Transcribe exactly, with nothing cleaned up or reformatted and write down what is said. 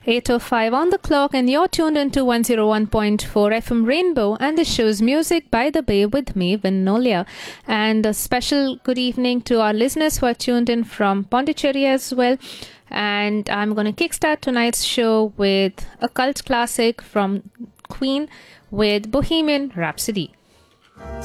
eight oh five on the clock, and you're tuned into one oh one point four F M Rainbow, and the show's Music by the Bay with me, Vinolia. And a special good evening to our listeners who are tuned in from Pondicherry as well. And I'm going to kickstart tonight's show with a cult classic from Queen with Bohemian Rhapsody.